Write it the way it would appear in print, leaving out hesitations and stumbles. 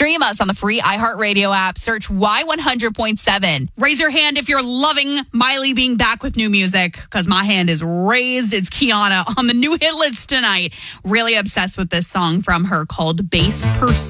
Stream us on the free iHeartRadio app. Search Y100.7. Raise your hand if you're loving Miley being back with new music, because my hand is raised. It's Kiana on the new hit list tonight. Really obsessed with this song from her called Base Pursuit.